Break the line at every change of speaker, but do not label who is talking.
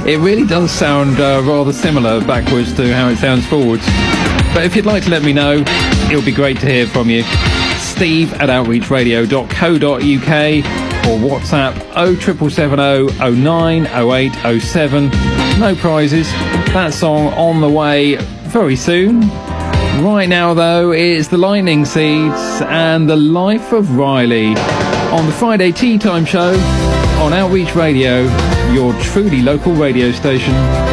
It really does sound rather similar backwards to how it sounds forwards. But if you'd like to let me know, it would be great to hear from you. steve@outreachradio.co.uk or WhatsApp 07770 09 08 07. No prizes. That song on the way very soon. Right now, though, it's the Lightning Seeds and The Life of Riley on the Friday Tea Time Show on Outreach Radio, your truly local radio station.